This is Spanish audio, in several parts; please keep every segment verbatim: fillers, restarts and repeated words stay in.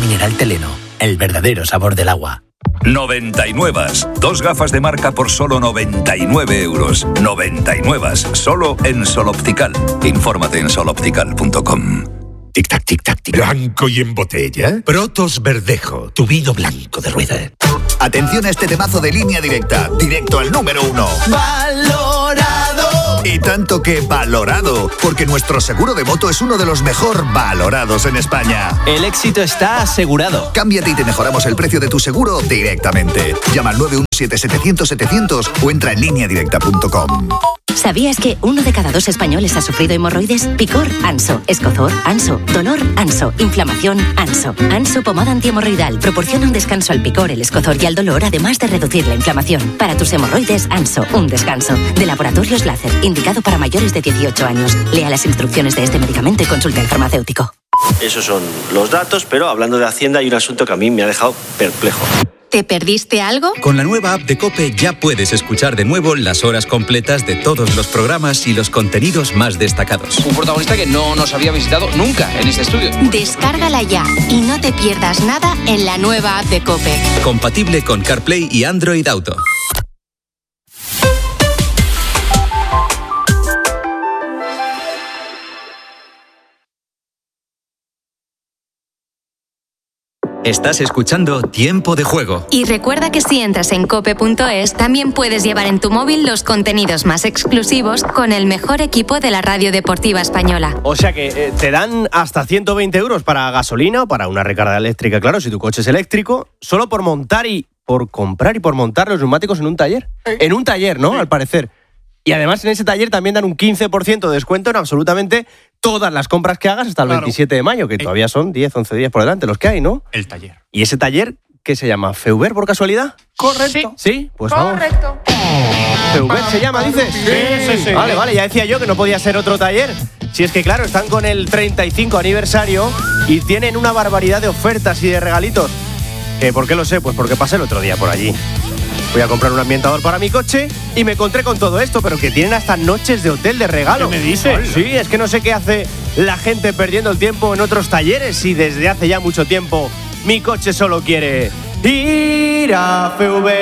mineral Teleno, el verdadero sabor del agua. noventa y nueve. Dos gafas de marca por solo noventa y nueve euros. noventa y nueve. Solo en Sol Optical. Infórmate en sol optical punto com. Tic-tac, tic-tac, tic. Blanco y en botella. Protos Verdejo, tu vino blanco de rueda. Atención a este temazo de Línea Directa. Directo al número uno. ¡Valorado! Y tanto que valorado, porque nuestro seguro de moto es uno de los mejor valorados en España. El éxito está asegurado. Cámbiate y te mejoramos el precio de tu seguro directamente. Llama al nueve uno siete setecientos setecientos o entra en línea directa punto com. ¿Sabías que uno de cada dos españoles ha sufrido hemorroides? Picor, Anso. Escozor, Anso. Dolor, Anso. Inflamación, Anso. Anso pomada antihemorroidal proporciona un descanso al picor, el escozor y al dolor, además de reducir la inflamación. Para tus hemorroides, Anso. Un descanso. De Laboratorios Láser. Indicado para mayores de dieciocho años. Lea las instrucciones de este medicamento y consulte al farmacéutico. Esos son los datos, pero hablando de Hacienda hay un asunto que a mí me ha dejado perplejo. ¿Te perdiste algo? Con la nueva app de COPE ya puedes escuchar de nuevo las horas completas de todos los programas y los contenidos más destacados. Un protagonista que no nos había visitado nunca en este estudio. Descárgala ya y no te pierdas nada en la nueva app de COPE. Compatible con CarPlay y Android Auto. Estás escuchando Tiempo de Juego. Y recuerda que si entras en cope punto es, también puedes llevar en tu móvil los contenidos más exclusivos con el mejor equipo de la radio deportiva española. O sea que eh, te dan hasta ciento veinte euros para gasolina o para una recarga eléctrica, claro, si tu coche es eléctrico, solo por montar y por comprar y por montar los neumáticos en un taller. Sí. En un taller, ¿no? Sí. Al parecer. Y además en ese taller también dan un quince por ciento de descuento en absolutamente todas las compras que hagas hasta el claro. veintisiete de maño, que todavía son diez, once días por delante los que hay, ¿no? El taller. ¿Y ese taller qué se llama? ¿Feuber por casualidad? Correcto. ¿Sí? ¿Sí? Pues Correcto. Vamos. ¿Feuber se llama, dices? Sí, sí, sí. Vale, vale, ya decía yo que no podía ser otro taller. Si es que claro, están con el treinta y cinco aniversario y tienen una barbaridad de ofertas y de regalitos. ¿Que ¿Por qué lo sé? Pues porque pasé el otro día por allí. Voy a comprar un ambientador para mi coche y me encontré con todo esto, pero que tienen hasta noches de hotel de regalo. ¿Qué me dices? Sí, es que no sé qué hace la gente perdiendo el tiempo en otros talleres y desde hace ya mucho tiempo mi coche solo quiere ir a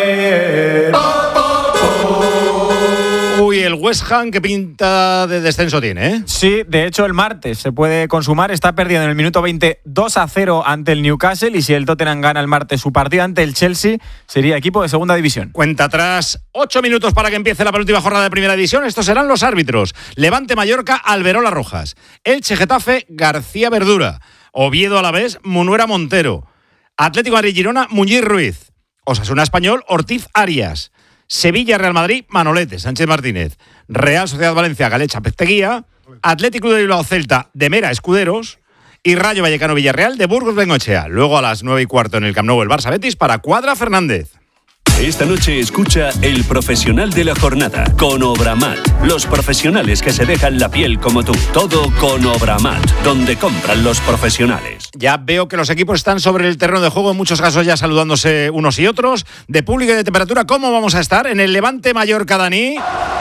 Feuber. Oh, oh, oh. Uy, el West Ham qué pinta de descenso tiene, ¿eh? Sí, de hecho el martes se puede consumar, está perdiendo en el minuto veinte dos a cero ante el Newcastle y si el Tottenham gana el martes su partido ante el Chelsea sería equipo de segunda división. Cuenta atrás, ocho minutos para que empiece la penúltima jornada de primera división, estos serán los árbitros. Levante Mallorca, Alberola Rojas. Elche Getafe, García Verdura. Oviedo Alavés, Munuera Montero. Atlético Madrid Girona, Muñiz Ruiz. Osasuna Español, Ortiz Arias. Sevilla, Real Madrid, Manolete, Sánchez Martínez. Real Sociedad Valencia, Galecha, Pesteguía. Atlético de Bilbao, Celta, de Mera, Escuderos. Y Rayo Vallecano, Villarreal, de Burgos, Bengoechea. Luego a las nueve y cuarto en el Camp Nou, el Barça Betis para Cuadra Fernández. Esta noche escucha El Profesional de la Jornada con Obramat. Los profesionales que se dejan la piel como tú. Todo con Obramat, donde compran los profesionales. Ya veo que los equipos están sobre el terreno de juego, en muchos casos ya saludándose unos y otros. De público y de temperatura, ¿cómo vamos a estar? En el Levante Mallorca, Dani.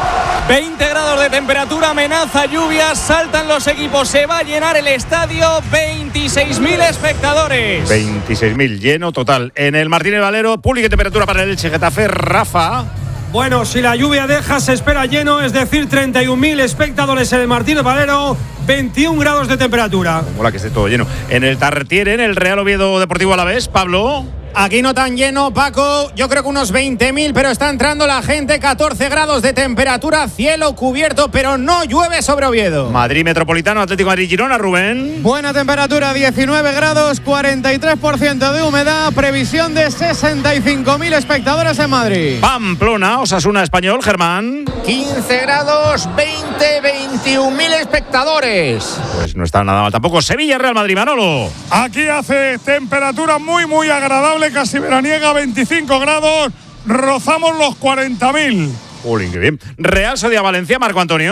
veinte grados de temperatura, amenaza lluvia, saltan los equipos, se va a llenar el estadio, veintiséis mil espectadores. veintiséis mil, lleno total. En el Martínez Valero, público y temperatura para el Elche Getafe, Rafa. Bueno, si la lluvia deja, se espera lleno, es decir, treinta y un mil espectadores en el Martínez Valero, veintiún grados de temperatura. Mola que esté todo lleno. En el Tartiere, en el Real Oviedo Deportivo Alavés, Pablo. Aquí no tan lleno, Paco, yo creo que unos veinte mil, pero está entrando la gente, catorce grados de temperatura, cielo cubierto, pero no llueve sobre Oviedo. Madrid Metropolitano, Atlético Madrid Girona, Rubén. Buena temperatura, diecinueve grados, cuarenta y tres por ciento de humedad, previsión de sesenta y cinco mil espectadores en Madrid. Pamplona, Osasuna Español, Germán. quince grados, veinte, veintiún mil espectadores. Pues no está nada mal tampoco. Sevilla, Real Madrid, Manolo. Aquí hace temperatura muy, muy agradable, casi veraniega, veinticinco grados, rozamos los cuarenta mil. Jolín, qué bien. Real Sociedad Valencia, Marco Antonio.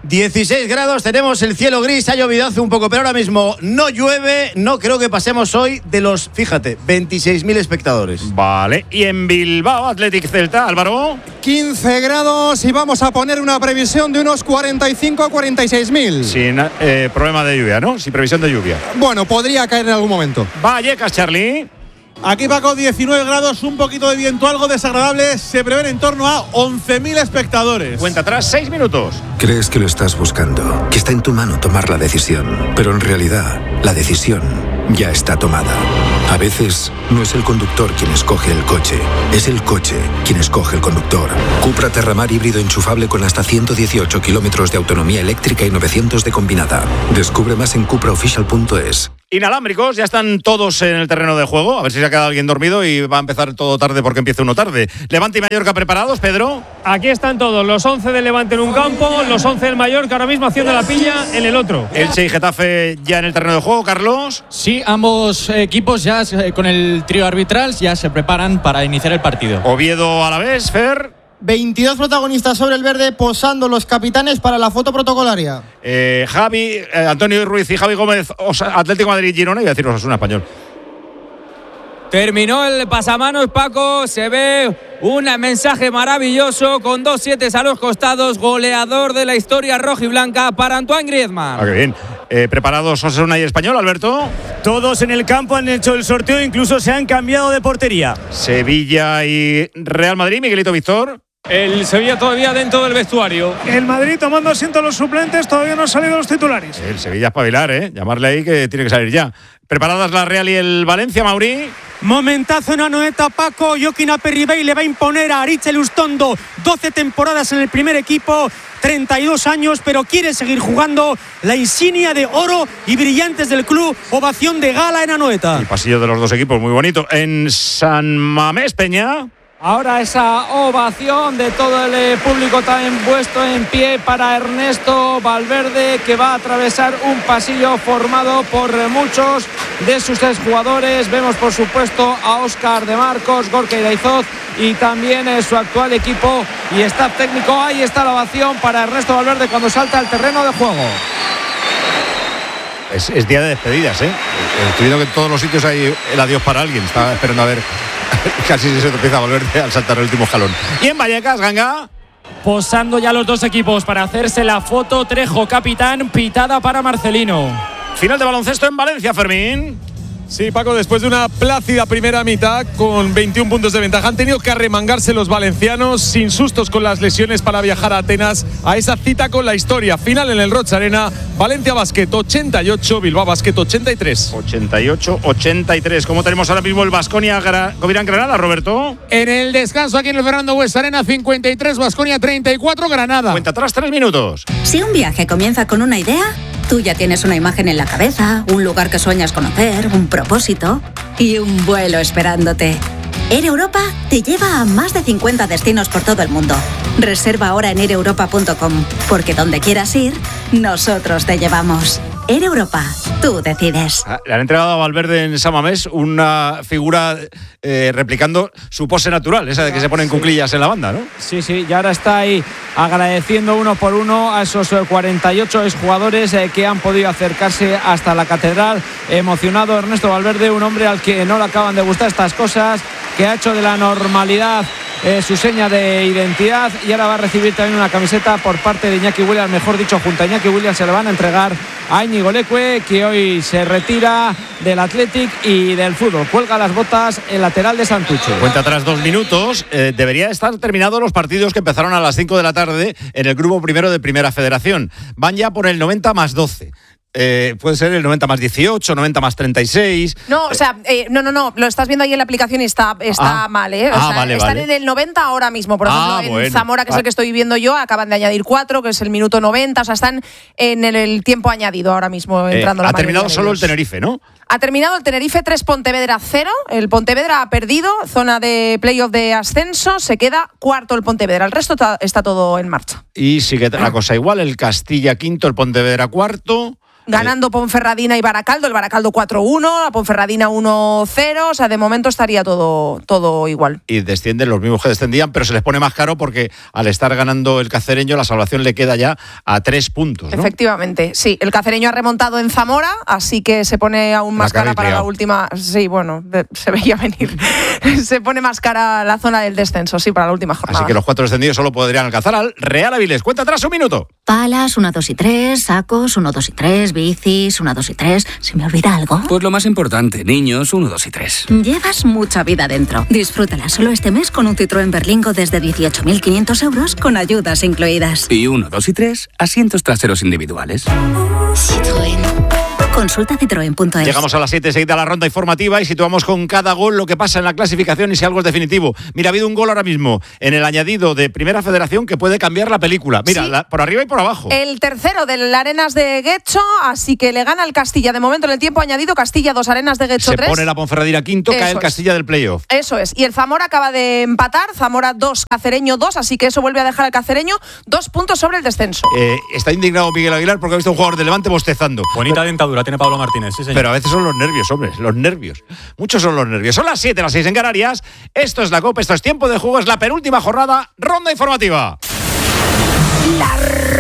dieciséis grados, tenemos el cielo gris, ha llovido hace un poco, pero ahora mismo no llueve. No creo que pasemos hoy de los, fíjate, veintiséis mil espectadores. Vale, y en Bilbao, Athletic Celta, Álvaro. quince grados y vamos a poner una previsión de unos cuarenta y cinco a cuarenta y seis mil. Sin eh, problema de lluvia, ¿no? Sin previsión de lluvia. Bueno, podría caer en algún momento. Vallecas, Charlie. Aquí, Paco, diecinueve grados, un poquito de viento, algo desagradable. Se prevén en torno a once mil espectadores. Cuenta atrás, seis minutos. Crees que lo estás buscando, que está en tu mano tomar la decisión, pero en realidad la decisión ya está tomada. A veces no es el conductor quien escoge el coche, es el coche quien escoge el conductor. Cupra Terramar híbrido enchufable con hasta ciento dieciocho kilómetros de autonomía eléctrica y novecientos de combinada. Descubre más en cupra official punto es. Inalámbricos, ya están todos en el terreno de juego. A ver si se ha quedado alguien dormido y va a empezar todo tarde porque empieza uno tarde. Levante y Mallorca preparados, Pedro. Aquí están todos, los once del Levante en un campo, los once del Mallorca ahora mismo haciendo la piña en el otro. Elche y Getafe ya en el terreno de juego, Carlos. Sí, ambos equipos ya con el trío arbitral ya se preparan para iniciar el partido. Oviedo a la vez, Fer. veintidós protagonistas sobre el verde, posando los capitanes para la foto protocolaria. Eh, Javi, eh, Antonio Ruiz y Javi Gómez, Osa, Atlético de Madrid, Girona, y a decir Osasuna Español. Terminó el pasamanos, Paco, se ve un mensaje maravilloso con dos siete a los costados, goleador de la historia rojiblanca para Antoine Griezmann. Ah, qué bien. Eh, ¿Preparados Osasuna y Español, Alberto? Todos en el campo han hecho el sorteo, incluso se han cambiado de portería. Sevilla y Real Madrid, Miguelito Víctor. El Sevilla todavía dentro del vestuario. El Madrid tomando asiento a los suplentes, todavía no han salido los titulares. El Sevilla espabilar, ¿eh? Llamarle ahí que tiene que salir ya. ¿Preparadas la Real y el Valencia, Mauri? Momentazo en Anoeta, Paco. Joaquín Aperribey le va a imponer a Aritz Elustondo. doce temporadas en el primer equipo, treinta y dos años, pero quiere seguir jugando. La insignia de oro y brillantes del club. Ovación de gala en Anoeta. El pasillo de los dos equipos, muy bonito. En San Mamés, Peña. Ahora esa ovación de todo el público también puesto en pie para Ernesto Valverde, que va a atravesar un pasillo formado por muchos de sus exjugadores. Vemos por supuesto a Óscar de Marcos, Gorka Iraizoz y también su actual equipo y staff técnico. Ahí está la ovación para Ernesto Valverde cuando salta al terreno de juego. Es, es día de despedidas, ¿eh? Estoy viendo que en todos los sitios hay el adiós para alguien. Estaba esperando a ver casi si se empieza a volver al saltar el último escalón. Y en Vallecas, Ganga. Posando ya los dos equipos para hacerse la foto. Trejo, capitán, pitada para Marcelino. Final de baloncesto en Valencia, Fermín. Sí, Paco, después de una plácida primera mitad con veintiún puntos de ventaja, han tenido que arremangarse los valencianos sin sustos con las lesiones para viajar a Atenas a esa cita con la historia. Final en el Rocha Arena, Valencia Basket ochenta y ocho, Bilbao Basket ochenta y tres. ochenta y ocho ochenta y tres. ¿Cómo tenemos ahora mismo el Baskonia Covirán Granada, Roberto? En el descanso aquí en el Fernando Buesa Arena, cincuenta y tres, Baskonia treinta y cuatro, Granada. Cuenta atrás, tres minutos. Si un viaje comienza con una idea, tú ya tienes una imagen en la cabeza, un lugar que sueñas conocer, un propósito y un vuelo esperándote. Air Europa te lleva a más de cincuenta destinos por todo el mundo. Reserva ahora en air europa punto com, porque donde quieras ir, nosotros te llevamos. Air Europa, tú decides. Le han entregado a Valverde en San Mamés una figura eh, replicando su pose natural, esa de que se ponen cuclillas en la banda, ¿no? Sí, sí, y ahora está ahí agradeciendo uno por uno a esos cuarenta y ocho exjugadores eh, que han podido acercarse hasta la catedral. Emocionado Ernesto Valverde, un hombre al que no le acaban de gustar estas cosas, que ha hecho de la normalidad Eh, su seña de identidad, y ahora va a recibir también una camiseta por parte de Iñaki Williams, mejor dicho, junto a Iñaki Williams se le van a entregar a Íñigo Leque, que hoy se retira del Athletic y del fútbol. Cuelga las botas el lateral de Santucho. Cuenta atrás dos minutos. Eh, debería estar terminados los partidos que empezaron a las cinco de la tarde en el grupo primero de Primera Federación. Van ya por el noventa más doce. Eh, puede ser el noventa más dieciocho, noventa más treinta y seis. No, o sea, eh, no, no, no, lo estás viendo ahí en la aplicación y está, está ah. mal, ¿eh? O ah, sea, vale, están vale. en el noventa ahora mismo, por ejemplo, ah, en bueno. Zamora, que es ah. el que estoy viviendo yo, acaban de añadir cuatro, que es el minuto noventa, o sea, están en el, el tiempo añadido ahora mismo, entrando eh, la Ha terminado de solo ellos. el Tenerife, ¿no? Ha terminado el Tenerife tres, Pontevedra cero. El Pontevedra ha perdido, zona de playoff de ascenso, se queda cuarto el Pontevedra. El resto está, está todo en marcha. Y sigue la cosa igual, el Castilla quinto, el Pontevedra cuarto. Ganando Ponferradina y Baracaldo, el Baracaldo cuatro uno, la Ponferradina uno cero, o sea, de momento estaría todo, todo igual. Y descienden los mismos que descendían, pero se les pone más caro porque al estar ganando el Cacereño, la salvación le queda ya a tres puntos, ¿no? Efectivamente, sí. El Cacereño ha remontado en Zamora, así que se pone aún más cara para la última. Sí, bueno, se veía venir. Se pone más cara la zona del descenso, sí, para la última jornada. Así que los cuatro descendidos solo podrían alcanzar al Real Avilés. Cuenta atrás un minuto. Palas, uno, dos y tres, sacos, uno, dos y tres, bicis, uno, dos y tres. ¿Se me olvida algo? Pues lo más importante, niños, uno, dos y tres. Llevas mucha vida dentro. Disfrútala solo este mes con un Citroën Berlingo desde dieciocho mil quinientos euros con ayudas incluidas. Y uno, dos y tres, asientos traseros individuales. Citroën. Consulta citroen punto es. Llegamos a las siete, seguida la ronda informativa y situamos con cada gol lo que pasa en la clasificación y si algo es definitivo. Mira, ha habido un gol ahora mismo en el añadido de Primera Federación que puede cambiar la película. Mira, sí. la, por arriba y por abajo. El tercero del Arenas de Guecho, así que le gana el Castilla. De momento en el tiempo añadido, Castilla dos, Arenas de Guecho Se tres. pone la Ponferradina quinto, Eso cae el es. Castilla del playoff. Eso es. Y el Zamora acaba de empatar. Zamora dos, Cacereño dos, así que eso vuelve a dejar al Cacereño dos puntos sobre el descenso. Eh, está indignado Miguel Aguilar porque ha visto a un jugador de Levante bostezando. Bonita pero, dentadura tiene Pablo Martínez. Sí, pero a veces son los nervios, hombre, los nervios. Muchos son los nervios. Son las siete, las seis en Canarias. Esto es la Copa, esto es tiempo de juego, es la penúltima jornada, ronda informativa. La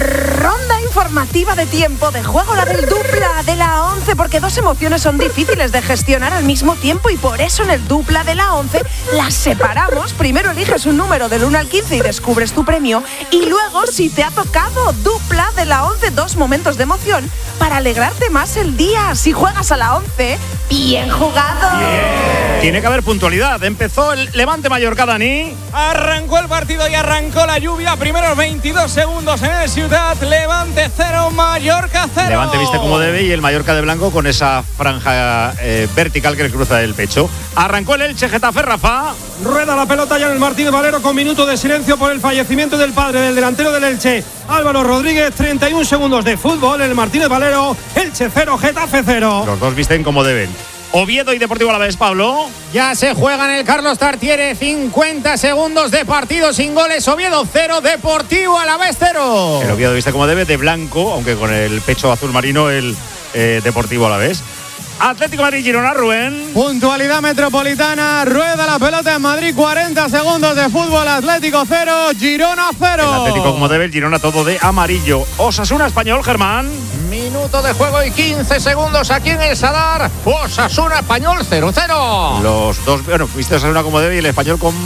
ronda informativa de tiempo de juego, la del dupla de la once, porque dos emociones son difíciles de gestionar al mismo tiempo y por eso en el dupla de la once las separamos. Primero eliges un número del uno al quince y descubres tu premio y luego, si te ha tocado dupla de la once, dos momentos de emoción para alegrarte más el día. Si juegas a la once, bien jugado. Bien. Tiene que haber puntualidad. Empezó el Levante Mallorca, Dani. Arrancó el partido y arrancó la lluvia. Primeros veintidós segundos en el Ciudad. Levante cero, Mallorca cero. Levante viste como debe y el Mallorca de blanco con esa franja eh, vertical que le cruza el pecho. Arrancó el Elche Getafe, Rafa. Rueda la pelota ya en el Martínez Valero con minuto de silencio por el fallecimiento del padre del delantero del Elche, Álvaro Rodríguez. treinta y un segundos de fútbol en el Martínez Valero. Elche cero, Getafe cero. Los dos visten como deben. Oviedo y Deportivo Alavés, Pablo. Ya se juega en el Carlos Tartiere. cincuenta segundos de partido sin goles. Oviedo cero, Deportivo Alavés cero. El Oviedo viste como debe, de blanco, aunque con el pecho azul marino, el eh, Deportivo Alavés. Atlético Madrid, Girona, Rubén. Puntualidad metropolitana. Rueda la pelota en Madrid. cuarenta segundos de fútbol. Atlético cero, Girona cero. El Atlético como debe, el Girona todo de amarillo. Osasuna Español, Germán. Minuto de juego y quince segundos aquí en el Sadar. Osasuna Español cero cero. Los dos, bueno, viste Osasuna como debe y el Español con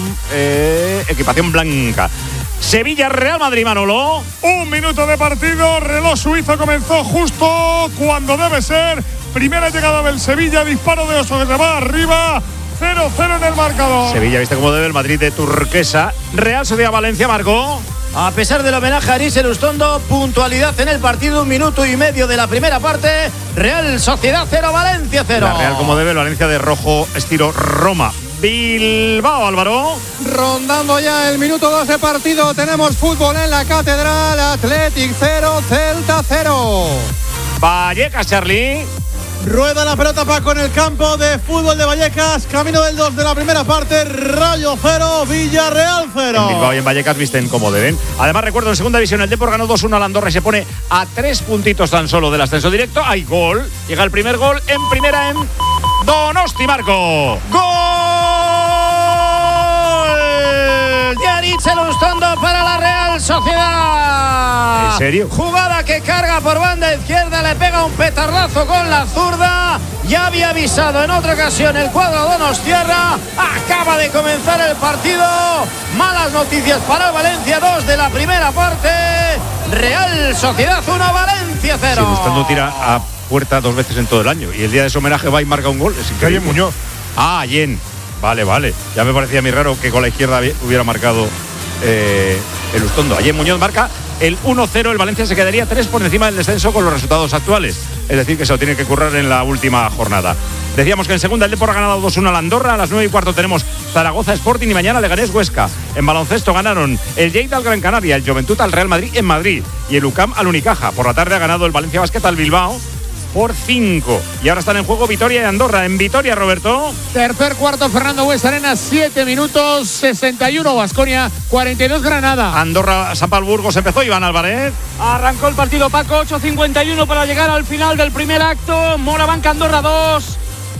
eh, equipación blanca. Sevilla, Real Madrid, Manolo. Un minuto de partido. Reloj suizo comenzó justo cuando debe ser. Primera llegada del Sevilla. Disparo de Oso que se va arriba. cero cero en el marcador. Sevilla viste como debe, el Madrid de Turquesa. Real Sociedad Valencia, Marco. A pesar del homenaje a Aris Elustondo, puntualidad en el partido, un minuto y medio de la primera parte. Real Sociedad cero, Valencia cero. La Real como debe, el Valencia de rojo, estilo Roma. Bilbao, Álvaro. Rondando ya el minuto dos de partido. Tenemos fútbol en la Catedral. Athletic cero, Celta cero. Vallecas, Charlie. Rueda la pelota Paco en el campo de fútbol de Vallecas. Camino del dos de la primera parte. Rayo cero, Villarreal cero. En Bilbao y en Vallecas visten como deben. Además, recuerdo, en segunda división el Depor ganó dos uno al Andorra y se pone a tres puntitos tan solo del ascenso directo. Hay gol. Llega el primer gol en primera en Donosti, Marco. ¡Gol! De Aritz Elustondo para la Real Sociedad. ¿En serio? Jugada que carga por banda izquierda, le pega un petardazo con la zurda. Ya había avisado en otra ocasión el cuadro donostiarra. Acaba de comenzar el partido. Malas noticias para Valencia, dos de la primera parte. Real Sociedad uno, Valencia cero. Sí, Elustondo tira a puerta dos veces en todo el año y el día de su homenaje va y marca un gol. Es increíble. Muñoz. Ah, Yen. Vale, vale. Ya me parecía muy raro que con la izquierda hubiera marcado eh, Elustondo. Ayer Muñoz marca el uno cero. El Valencia se quedaría tres por encima del descenso con los resultados actuales. Es decir, que se lo tiene que currar en la última jornada. Decíamos que en segunda el Depor ha ganado dos uno al Andorra. A las nueve y cuarto tenemos Zaragoza Sporting y mañana Leganés Huesca. En baloncesto ganaron el Lleida al Gran Canaria, el Juventud al Real Madrid en Madrid y el U C A M al Unicaja. Por la tarde ha ganado el Valencia Basket al Bilbao por cinco. Y ahora están en juego Vitoria y Andorra. En Vitoria, Roberto. Tercer cuarto, Fernando Bues Arena, siete minutos, sesenta y uno Baskonia, cuarenta y dos Granada. Andorra, San Pablo se empezó, Iván Álvarez. Arrancó el partido, Paco, ocho cincuenta y uno para llegar al final del primer acto. Moraván Andorra dos.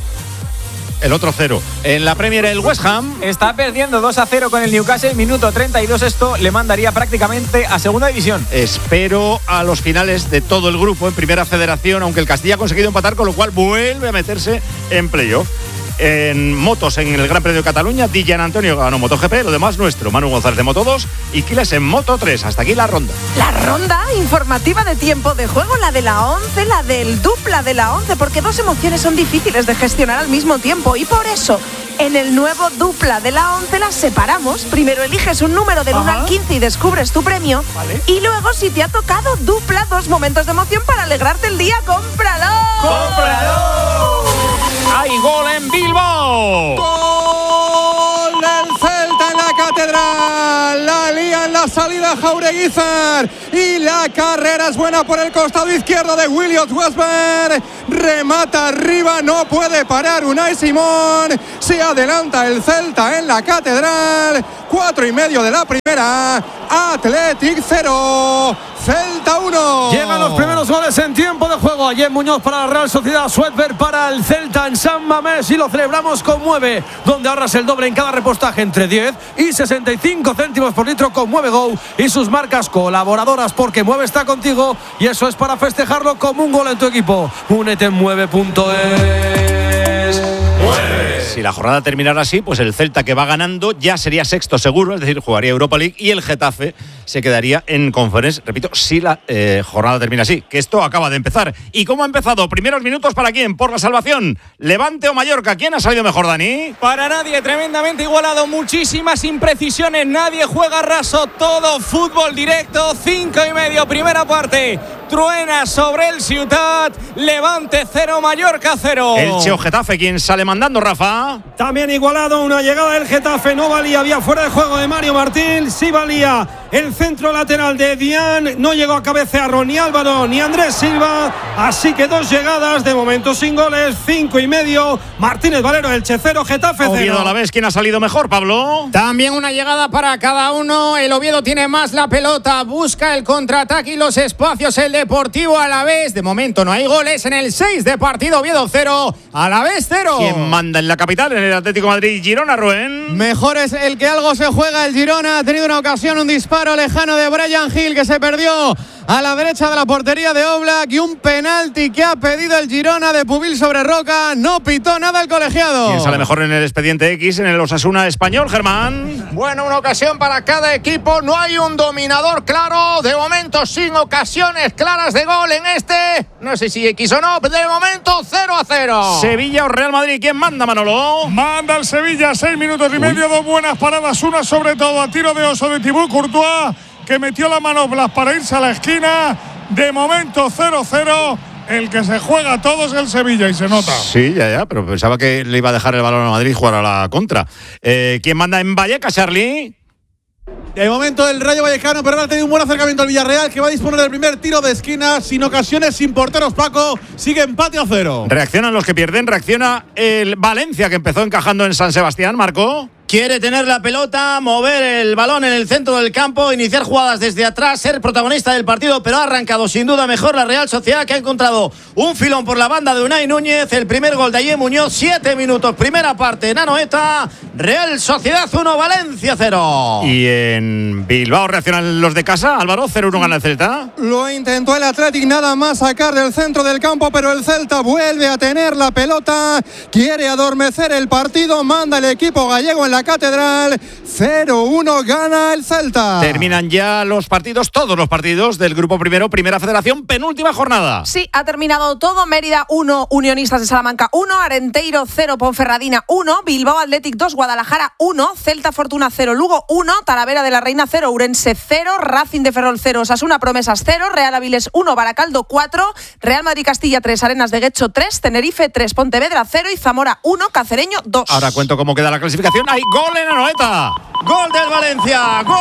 El otro cero. En la Premier, el West Ham está perdiendo dos a cero con el Newcastle, minuto treinta y dos. Esto le mandaría prácticamente a segunda división. Espero a los finales de todo el grupo en Primera Federación, aunque el Castilla ha conseguido empatar, con lo cual vuelve a meterse en playoff. En motos, en el Gran Premio de Cataluña, Dillan Antonio ganó MotoGP, lo demás nuestro. Manu González de Moto dos y Quiles en Moto tres. Hasta aquí la ronda. La ronda informativa de tiempo de juego, la de la once, la del dupla de la once, porque dos emociones son difíciles de gestionar al mismo tiempo y por eso en el nuevo dupla de la once las separamos. Primero eliges un número del uno al quince y descubres tu premio. Vale. Y luego, si te ha tocado dupla, dos momentos de emoción para alegrarte el día. ¡Cómpralo! ¡Cómpralo! ¡Hay gol en Bilbao! ¡Gol del Celta en la Catedral! La lía en la salida Jaureguizar y la carrera es buena por el costado izquierdo de Williot Westberg. Remata arriba, no puede parar Unai Simón. Se adelanta el Celta en la Catedral. Cuatro y medio de la primera. Athletic cero. Celta uno. Llegan los primeros goles en tiempo de juego. Ayer Muñoz para la Real Sociedad, Sweatberg para el Celta en San Mamés y lo celebramos con Mueve, donde ahorras el doble en cada repostaje entre diez y sesenta y cinco céntimos por litro con Mueve Go y sus marcas colaboradoras, porque Mueve está contigo y eso es para festejarlo como un gol en tu equipo. Únete en mueve punto es. Si la jornada terminara así, pues el Celta, que va ganando, ya sería sexto seguro, es decir, jugaría Europa League, y el Getafe se quedaría en Conference, repito, si la eh, jornada termina así, que esto acaba de empezar. ¿Y cómo ha empezado? Primeros minutos para quién, por la salvación, Levante o Mallorca. ¿Quién ha salido mejor, Dani? Para nadie, tremendamente igualado, muchísimas imprecisiones, nadie juega raso, todo fútbol directo, cinco y medio, primera parte. Truena sobre el Ciutat, Levante cero, Mallorca cero. Elche o Getafe, ¿quién sale mandando, Rafa? También igualado, una llegada del Getafe, no valía, había fuera de juego de Mario Martín, sí valía el centro lateral de Dian, no llegó a cabecear ni Álvaro ni Andrés Silva, así que dos llegadas, de momento sin goles, cinco y medio, Martínez Valero, Elche cero, Getafe cero. Oviedo a la vez, ¿quién ha salido mejor, Pablo? También una llegada para cada uno, el Oviedo tiene más la pelota, busca el contraataque y los espacios, el Deportivo a la vez, de momento no hay goles en el seis de partido, Oviedo cero, a la vez cero. ¿Quién manda en la capital, en el Atlético de Madrid? Girona, Rubén. Mejor es el que algo se juega, el Girona ha tenido una ocasión, un disparo lejano de Brian Hill que se perdió a la derecha de la portería de Oblak y un penalti que ha pedido el Girona de Pubil sobre Roca, no pitó nada el colegiado. ¿Quién sale mejor en el expediente X, en el Osasuna español, Germán? Bueno, una ocasión para cada equipo, no hay un dominador claro, de momento sin ocasiones claras de gol en este, no sé si X o no, de momento cero a cero. Sevilla o Real Madrid, ¿quién manda, Manolo? Manda el Sevilla, seis minutos y medio, Uy. dos buenas paradas, una sobre todo a tiro de oso de Thibaut Courtois, que metió la manopla para irse a la esquina. De momento cero cero. El que se juega a todos es el Sevilla y se nota. Sí, ya, ya, pero pensaba que le iba a dejar el balón a Madrid y jugar a la contra. Eh, ¿Quién manda en Vallecas, Charlie? De momento el Rayo Vallecano, pero ahora ha tenido un buen acercamiento al Villarreal, que va a disponer del primer tiro de esquina, sin ocasiones, sin porteros, Paco. Sigue empate a cero. Reaccionan los que pierden, reacciona el Valencia, que empezó encajando en San Sebastián, Marco. Quiere tener la pelota, mover el balón en el centro del campo, iniciar jugadas desde atrás, ser protagonista del partido, pero ha arrancado sin duda mejor la Real Sociedad, que ha encontrado un filón por la banda de Unai Núñez. El primer gol de Ayer Muñoz, siete minutos, primera parte en Anoeta. Real Sociedad uno, Valencia cero. Y en Bilbao reaccionan los de casa, Álvaro, cero uno gana el Celta. Lo intentó el Athletic nada más sacar del centro del campo, pero el Celta vuelve a tener la pelota, quiere adormecer el partido, manda el equipo gallego en la Catedral, cero uno gana el Celta. Terminan ya los partidos, todos los partidos del grupo primero, Primera Federación, penúltima jornada. Sí, ha terminado todo. Mérida uno, Unionistas de Salamanca uno, Arenteiro cero, Ponferradina uno, Bilbao Athletic dos, Guadalajara uno, Celta Fortuna cero, Lugo uno, Talavera de la Reina cero, Urense cero, Racing de Ferrol cero, Osasuna Promesas cero, Real Avilés uno, Baracaldo cuatro, Real Madrid Castilla tres, Arenas de Guecho tres, Tenerife tres, Pontevedra cero y Zamora uno, Cacereño dos. Ahora cuento cómo queda la clasificación. Hay gol en Anoeta. Gol del Valencia. Gol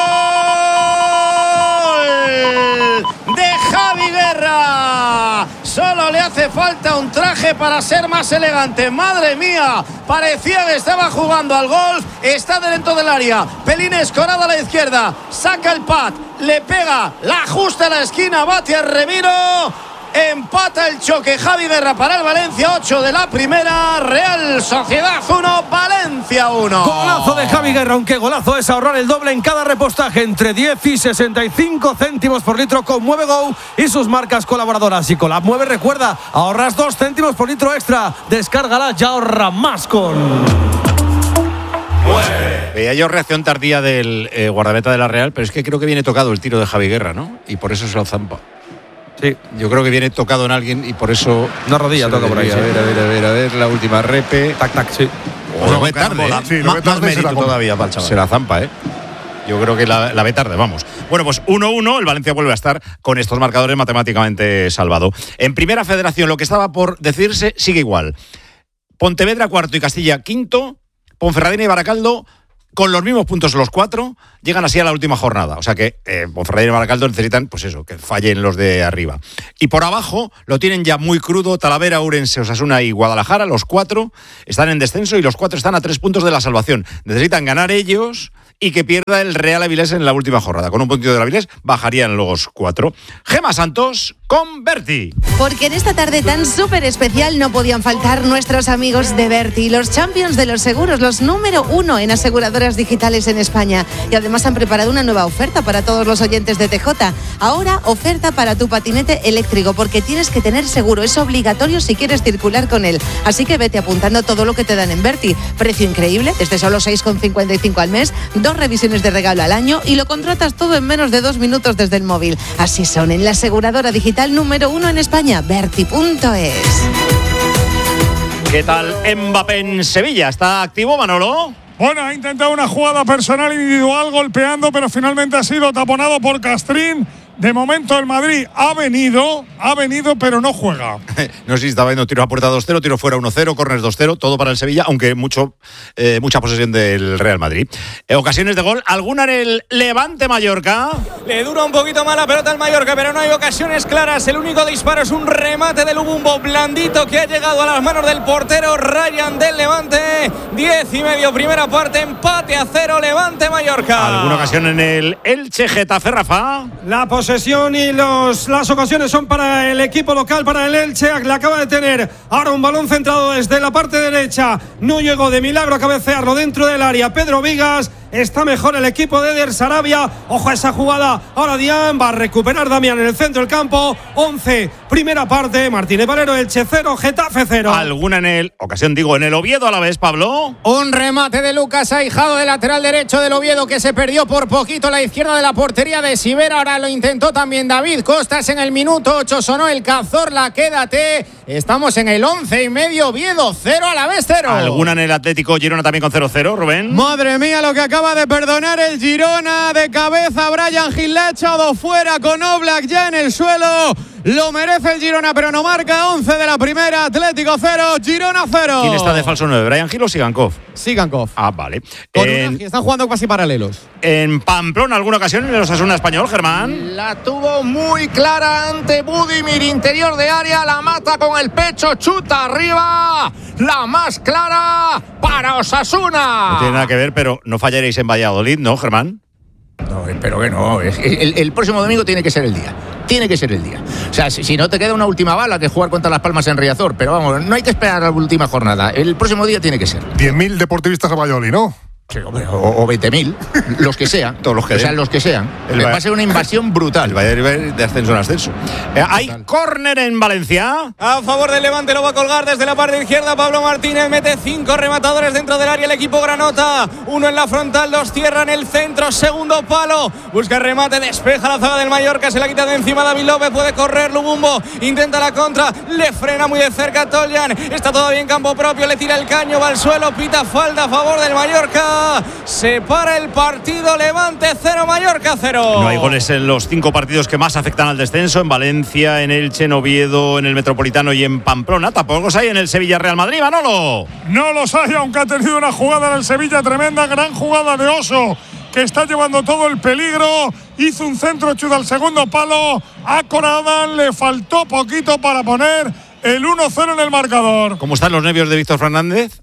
de Javi Guerra. Solo le hace falta un traje para ser más elegante. Madre mía, parecía que estaba jugando al golf. Está dentro del área. Pelín escorado a la izquierda. Saca el pad, le pega, la ajusta a la esquina, bate a Remiro. Empata el choque Javi Guerra para el Valencia, ocho de la primera. Real Sociedad uno, Valencia uno. Golazo de Javi Guerra, aunque golazo es ahorrar el doble en cada repostaje, entre diez y sesenta y cinco céntimos por litro con Mueve Go y sus marcas colaboradoras. Y con la Mueve, recuerda, ahorras dos céntimos por litro extra. Descárgala y ahorra más con... Veía yo reacción tardía del eh, guardameta de la Real, pero es que creo que viene tocado el tiro de Javi Guerra, ¿no? Y por eso se lo zampa. Sí. Yo creo que viene tocado en alguien y por eso... Una rodilla toca por ahí. A ver, a ver, a ver, a ver, la última repe. Tac, tac, sí. O lo ve tarde, ¿eh? Sí, lo ve tarde, más mérito todavía para el chaval. Se la zampa, ¿eh? Yo creo que la, la ve tarde, vamos. Bueno, pues uno uno, el Valencia vuelve a estar con estos marcadores matemáticamente salvado. En Primera Federación, lo que estaba por decirse sigue igual. Pontevedra cuarto y Castilla quinto, Ponferradina y Baracaldo con los mismos puntos los cuatro, llegan así a la última jornada. O sea que eh, Ponferradina y Baracaldo necesitan, pues eso, que fallen los de arriba. Y por abajo lo tienen ya muy crudo Talavera, Ourense, Osasuna y Guadalajara. Los cuatro están en descenso y los cuatro están a tres puntos de la salvación. Necesitan ganar ellos y que pierda el Real Avilés en la última jornada. Con un puntito del Avilés bajarían los cuatro. Gema Santos con Berti. Porque en esta tarde tan súper especial no podían faltar nuestros amigos de Berti, los champions de los seguros, los número uno en aseguradoras digitales en España. Y además han preparado una nueva oferta para todos los oyentes de T J. Ahora, oferta para tu patinete eléctrico, porque tienes que tener seguro. Es obligatorio si quieres circular con él. Así que vete apuntando todo lo que te dan en Berti. Precio increíble, desde solo seis con cincuenta y cinco al mes, dos revisiones de regalo al año y lo contratas todo en menos de dos minutos desde el móvil. Así son en la aseguradora digital número uno en España, Berti punto es. ¿Qué tal Mbappé en Sevilla? ¿Está activo, Manolo? Bueno, ha intentado una jugada personal individual golpeando, pero finalmente ha sido taponado por Castrín. De momento el Madrid ha venido, ha venido, pero no juega. No sé si estaba viendo tiro a puerta dos cero, tiro fuera uno cero, córner dos cero, todo para el Sevilla, aunque mucho, eh, mucha posesión del Real Madrid. Eh, ocasiones de gol, ¿alguna en el Levante Mallorca? Le dura un poquito más la pelota al Mallorca, pero no hay ocasiones claras. El único disparo es un remate del Lubumbo blandito que ha llegado a las manos del portero Ryan del Levante. Diez y medio, primera parte, empate a cero, Levante Mallorca. ¿Alguna ocasión en el Elche Getafe, Rafa? La posesión y los, las ocasiones son para el equipo local, para el Elche. Le acaba de tener ahora un balón centrado desde la parte derecha. No llegó de milagro a cabecearlo dentro del área Pedro Vigas. Está mejor el equipo de Eder Sarabia. Ojo a esa jugada. Ahora Dian va a recuperar Damián en el centro del campo. once, primera parte. Martínez Valero, Elche cero, Getafe cero. ¿Alguna en el, ocasión digo, en el Oviedo a la vez, Pablo? Un remate de Lucas Aijado de lateral derecho del Oviedo que se perdió por poquito a la izquierda de la portería de Sivera. Ahora lo intentó también David Costas en el minuto ocho. Sonó el Cazorla, quédate. Estamos en el once y medio. Oviedo cero, a la vez cero. ¿Alguna en el Atlético Girona también con cero cero, Rubén? Madre mía, lo que acaba Acaba de perdonar el Girona de cabeza. Bryan Gil le ha echado fuera con Oblak ya en el suelo. Lo merece el Girona, pero no marca. once de la primera, Atlético cero, Girona cero. ¿Quién está de falso nueve? ¿Bryan Gil o Sigankov? Sigankov. Ah, vale. En, una, están jugando casi paralelos. En Pamplona, ¿alguna ocasión en el Osasuna español, Germán? La tuvo muy clara ante Budimir, interior de área, la mata con el pecho, chuta arriba. La más clara para Osasuna. No tiene nada que ver, pero no fallaréis en Valladolid, ¿no, Germán? No, espero que no. El, el próximo domingo tiene que ser el día. Tiene que ser el día. O sea, si, si no te queda una última bala que jugar contra Las Palmas en Riazor. Pero vamos, no hay que esperar a la última jornada. El próximo día tiene que ser. diez mil deportivistas a Valladolid, ¿no? Sí, hombre, o, o veinte mil, los que sean. Todos los que o sea, los que sean. El va a ser una invasión brutal. El Valladolid de ascenso en ascenso. Eh, hay córner en Valencia. A favor del Levante, lo va a colgar desde la parte izquierda. Pablo Martínez mete cinco rematadores dentro del área. El equipo granota. Uno en la frontal, dos cierra en el centro. Segundo palo. Busca el remate, despeja la zaga del Mallorca. Se la quita de encima David López. Puede correr Lubumbo. Intenta la contra. Le frena muy de cerca Toljan. Está todavía en campo propio. Le tira el caño. Va al suelo. Pita falta a favor del Mallorca. Se para el partido. Levante cero, Mallorca cero. No hay goles en los cinco partidos que más afectan al descenso. En Valencia, en Elche, en Oviedo, en el Metropolitano y en Pamplona. Tampoco los hay en el Sevilla Real Madrid, Manolo. No los hay, aunque ha tenido una jugada en el Sevilla tremenda. Gran jugada de Oso que está llevando todo el peligro. Hizo un centro chudo al segundo palo. A Corada le faltó poquito para poner el uno cero en el marcador. ¿Cómo están los nervios de Víctor Fernández?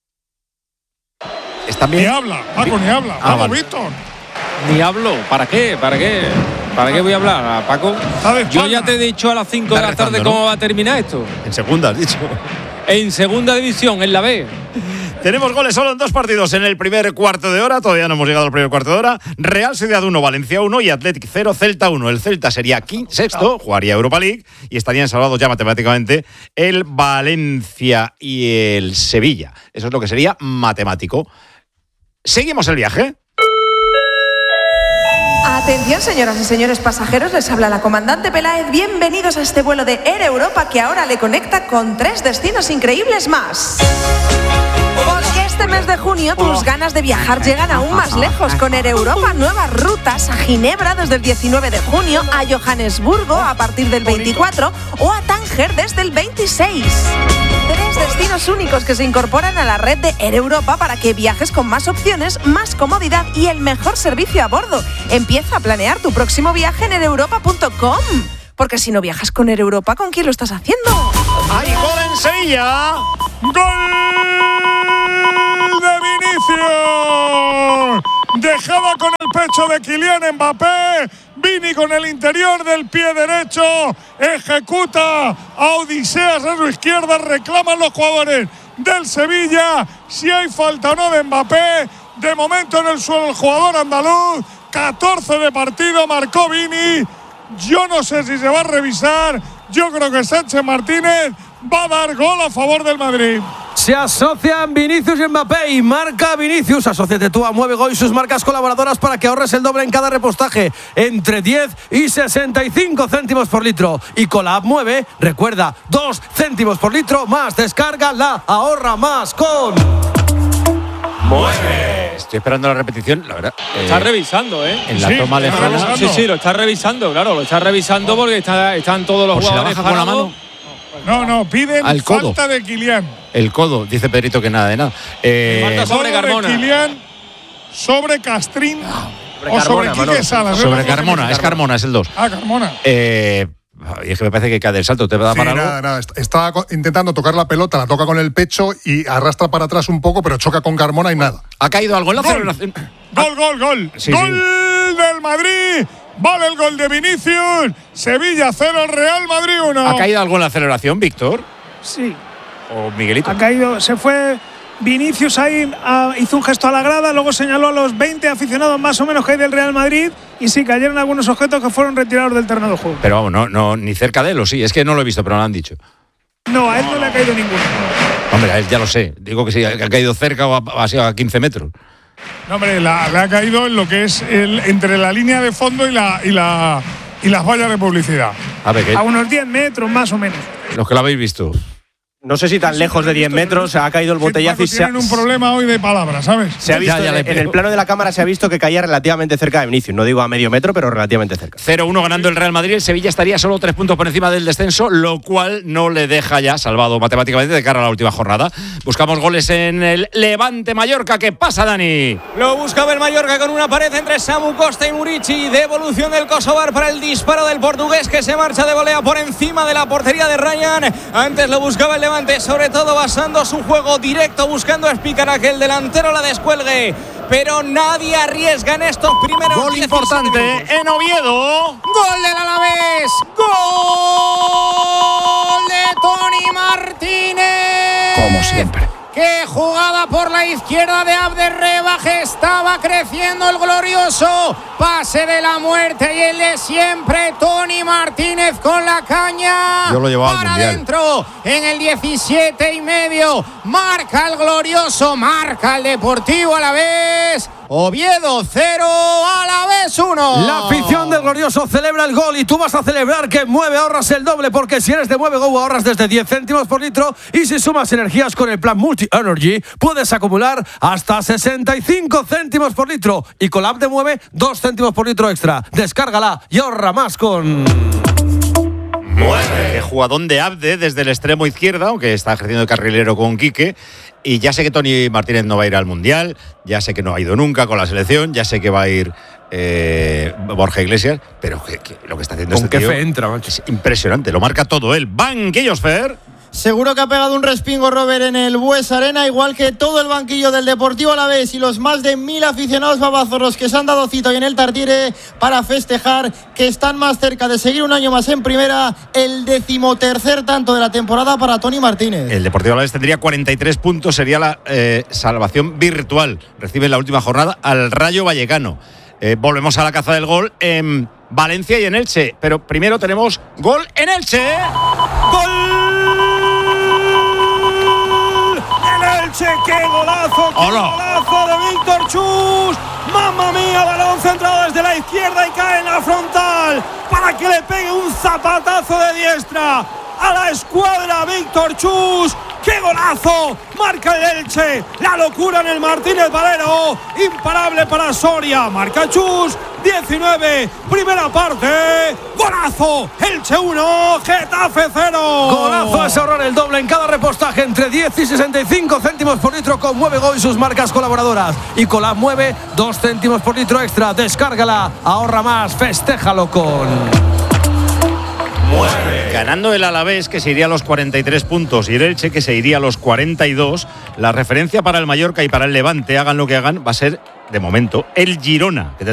¿Están bien? Ni habla, Paco, ni habla. Ah, Vamos, vale. Víctor. Ni hablo. ¿Para qué? ¿Para qué? ¿Para qué voy a hablar, Paco? Yo ya te he dicho a las cinco de la tarde rezando, ¿no? cómo va a terminar esto. En segunda, has dicho. En segunda división, en la B. Tenemos goles solo en dos partidos en el primer cuarto de hora. Todavía no hemos llegado al primer cuarto de hora. Real Sociedad uno, Valencia uno y Athletic cero, Celta uno. El Celta sería quinto, sexto, jugaría Europa League y estarían salvados ya matemáticamente el Valencia y el Sevilla. Eso es lo que sería matemático. Seguimos el viaje. Atención, señoras y señores pasajeros, les habla la comandante Peláez. Bienvenidos a este vuelo de Air Europa que ahora le conecta con tres destinos increíbles más. Porque este mes de junio tus ganas de viajar llegan aún más lejos con Air Europa. Nuevas rutas a Ginebra desde el diecinueve de junio, a Johannesburgo a partir del veinticuatro o a Tánger desde el veintiséis. Tres destinos únicos que se incorporan a la red de Air Europa para que viajes con más opciones, más comodidad y el mejor servicio a bordo. Empieza a planear tu próximo viaje en air europa punto com. Porque si no viajas con Air Europa, ¿con quién lo estás haciendo? ¡Hay gol en Sevilla! ¡Gol de Vinicius! Dejaba con el pecho de Kylian Mbappé. Vini con el interior del pie derecho. Ejecuta a Odiseas a su izquierda. Reclaman los jugadores del Sevilla si hay falta o no de Mbappé. De momento en el suelo el jugador andaluz. catorce de partido, marcó Vini. Yo no sé si se va a revisar. Yo creo que Sánchez Martínez va a dar gol a favor del Madrid. Se asocian Vinicius y Mbappé y marca Vinicius. Asociate tú a Mueve Go y sus marcas colaboradoras para que ahorres el doble en cada repostaje, entre diez y sesenta y cinco céntimos por litro. Y con la app Mueve, recuerda, dos céntimos por litro más. Descárgala, ahorra más con Mueve. Estoy esperando la repetición, la verdad. Lo está eh, revisando, ¿eh? En la sí, toma lejana. Sí, sí, lo está revisando, claro, lo está revisando porque está, están todos los Por jugadores si la baja con la mano. No, no, piden Al codo. falta de Kylian. El codo, dice Pedrito que nada de nada. Eh, Marta sobre Carmona. Kylian sobre Castrín sobre o sobre Carmona, Quique Salas. Sobre Carmona, es Carmona, es el dos. Ah, Carmona. Eh, y es que me parece que cae del salto. ¿Te va a Sí, dar para nada, algo? nada. Estaba intentando tocar la pelota, la toca con el pecho y arrastra para atrás un poco, pero choca con Carmona y nada. ¿Ha caído algo en la Gol. celebración? Gol, gol, gol. Sí, gol sí. del Madrid. Vale el gol de Vinicius. Sevilla cero, Real Madrid uno. ¿Ha caído algo en la celebración, Víctor? Sí. ¿O Miguelito? Ha caído, se fue Vinicius ahí, a, hizo un gesto a la grada, luego señaló a los veinte aficionados más o menos que hay del Real Madrid y sí, cayeron algunos objetos que fueron retirados del terreno de juego. Pero vamos, no, no, ni cerca de él, o sí. Es que no lo he visto, pero me lo han dicho. No, a él no le ha caído ninguno. Hombre, a él ya lo sé. Digo que sí, ha caído cerca o ha, ha sido a quince metros. No, hombre, la, le ha caído en lo que es el, entre la línea de fondo y, la, y, la, y las vallas de publicidad. A ver, ¿qué? A unos diez metros más o menos. Los que lo habéis visto. No sé si tan lejos de diez metros ha caído el botellazo y se ha, tienen un problema hoy de palabras, ¿sabes? se ha visto Ya, ya le en, en pego. el plano de la cámara se ha visto que caía relativamente cerca de Vinicius. No digo a medio metro, pero relativamente cerca. cero uno ganando el Real Madrid. El Sevilla estaría solo tres puntos por encima del descenso, lo cual no le deja ya salvado matemáticamente de cara a la última jornada. Buscamos goles en el Levante Mallorca. ¿Qué pasa, Dani? Lo buscaba el Mallorca con una pared entre Samu Costa y Murici. Devolución del Kosovar para el disparo del portugués que se marcha de volea por encima de la portería de Ryan. Antes lo buscaba el Levante, sobre todo basando su juego directo, buscando explicar a que el delantero la descuelgue. Pero nadie arriesga en estos primeros Gol importante en Oviedo. Gol del Alavés. Gol de Toni Martínez. Como siempre. ¡Qué jugada por la izquierda de Abderrebaj! Estaba creciendo el glorioso pase de la muerte y el de siempre, Toni Martínez con la caña. Yo lo llevaba al para Mundial. adentro en el diecisiete y medio. Marca el glorioso, marca el Deportivo Alavés. Oviedo cero, Alavés uno. La afición del glorioso celebra el gol y tú vas a celebrar que en Mueve ahorras el doble, porque si eres de Mueve Go ahorras desde diez céntimos por litro y si sumas energías con el plan Multi Energy puedes acumular hasta sesenta y cinco céntimos por litro y con la app de Mueve dos céntimos por litro extra. Descárgala y ahorra más con Que jugadón de Abde desde el extremo izquierda, aunque está ejerciendo de carrilero con Quique. Y ya sé que Tony Martínez no va a ir al Mundial, ya sé que no ha ido nunca con la selección, ya sé que va a ir eh, Borja Iglesias, pero que, que lo que está haciendo ¿Con este qué tío fe entra, macho? es impresionante, lo marca todo él. Banquillos, Fer. Seguro que ha pegado un respingo Robert en el Bues Arena, igual que todo el banquillo del Deportivo Alavés y los más de mil aficionados babazorros que se han dado cita hoy en el Tartiere para festejar que están más cerca de seguir un año más en primera, el decimotercer tanto de la temporada para Tony Martínez. El Deportivo Alavés tendría cuarenta y tres puntos, sería la eh, salvación virtual. Recibe en la última jornada al Rayo Vallecano. Eh, volvemos a la caza del gol en Valencia y en Elche, pero primero tenemos gol en Elche. ¡Gol! Elche, qué golazo, qué Hola. golazo de Víctor Chus. Mamma mía, balón centrado desde la izquierda y cae en la frontal para que le pegue un zapatazo de diestra a la escuadra Víctor Chus. ¡Qué golazo! Marca el Elche, la locura en el Martínez Valero, imparable para Soria, marca Chus, diecinueve, primera parte, golazo, Elche uno, Getafe cero. Golazo es ahorrar el doble en cada repostaje entre diez y sesenta y cinco céntimos por litro con Mueve Go y sus marcas colaboradoras. Y con la Mueve, dos céntimos por litro extra. Descárgala, ahorra más, festéjalo con... Ganando el Alavés, que se iría a los cuarenta y tres puntos, y el Elche, que se iría a los cuarenta y dos, la referencia para el Mallorca y para el Levante, hagan lo que hagan, va a ser, de momento, el Girona, que